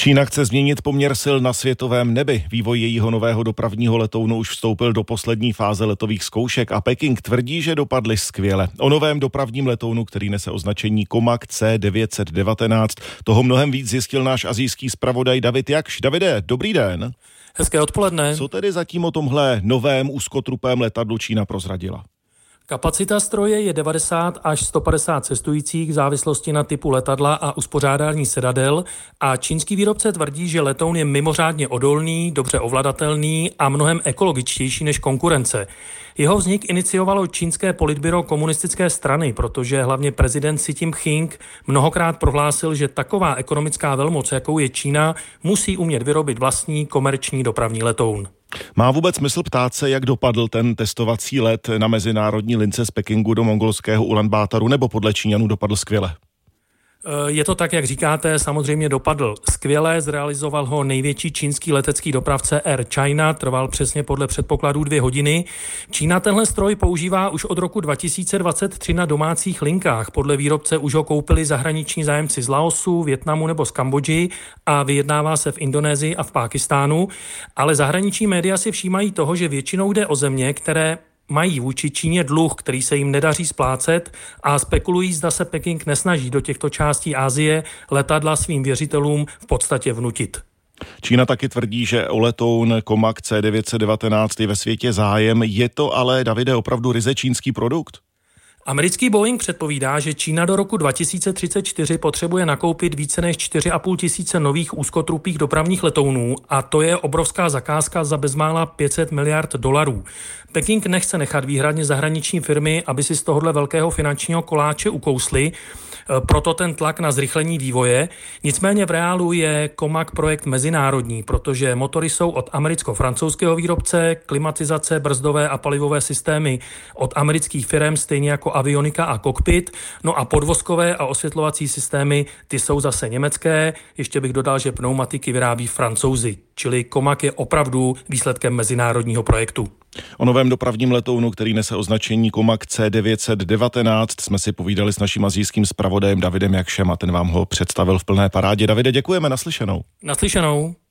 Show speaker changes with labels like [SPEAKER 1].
[SPEAKER 1] Čína chce změnit poměr sil na světovém nebi. Vývoj jejího nového dopravního letounu už vstoupil do poslední fáze letových zkoušek a Peking tvrdí, že dopadly skvěle. O novém dopravním letounu, který nese označení COMAC C919, toho mnohem víc zjistil náš asijský zpravodaj David Jakš. Davide, dobrý den.
[SPEAKER 2] Hezké odpoledne.
[SPEAKER 1] Co tedy zatím o tomhle novém úzkotrupém letadlu Čína prozradila?
[SPEAKER 2] Kapacita stroje je 90 až 150 cestujících v závislosti na typu letadla a uspořádání sedadel a čínský výrobce tvrdí, že letoun je mimořádně odolný, dobře ovladatelný a mnohem ekologičtější než konkurence. Jeho vznik iniciovalo čínské politbyro komunistické strany, protože hlavně prezident Xi Jinping mnohokrát prohlásil, že taková ekonomická velmoc, jakou je Čína, musí umět vyrobit vlastní komerční dopravní letoun.
[SPEAKER 1] Má vůbec smysl ptát se, jak dopadl ten testovací let na mezinárodní lince z Pekingu do mongolského Ulanbátaru, nebo podle Číňanů dopadl skvěle?
[SPEAKER 2] Je to tak, jak říkáte, samozřejmě dopadl skvěle, zrealizoval ho největší čínský letecký dopravce Air China, trval přesně podle předpokladů 2 hodiny. Čína tenhle stroj používá už od roku 2023 na domácích linkách. Podle výrobce už ho koupili zahraniční zájemci z Laosu, Vietnamu nebo z Kambodži a vyjednává se v Indonésii a v Pákistánu. Ale zahraniční média si všímají toho, že většinou jde o země, které mají vůči Číně dluh, který se jim nedaří splácet a spekulují, zda se Peking nesnaží do těchto částí Asie letadla svým věřitelům v podstatě vnutit.
[SPEAKER 1] Čína taky tvrdí, že o letoun COMAC C919 je ve světě zájem. Je to ale, Davide, opravdu ryze čínský produkt?
[SPEAKER 2] Americký Boeing předpovídá, že Čína do roku 2034 potřebuje nakoupit více než 4,5 tisíce nových úzkotrupých dopravních letounů a to je obrovská zakázka za bezmála $500 miliard. Peking nechce nechat výhradně zahraniční firmy, aby si z tohohle velkého finančního koláče ukousli, proto ten tlak na zrychlení vývoje. Nicméně v reálu je COMAC projekt mezinárodní, protože motory jsou od americko-francouzského výrobce, klimatizace, brzdové a palivové systémy od amerických firm, stejně jako avionika a kokpit, no a podvozkové a osvětlovací systémy, ty jsou zase německé, ještě bych dodal, že pneumatiky vyrábí Francouzi, čili COMAC je opravdu výsledkem mezinárodního projektu.
[SPEAKER 1] O novém dopravním letounu, který nese označení COMAC C919, jsme si povídali s naším asijským zpravodajem Davidem Jakšem a ten vám ho představil v plné parádě. Davide, děkujeme, naslyšenou.
[SPEAKER 2] Naslyšenou.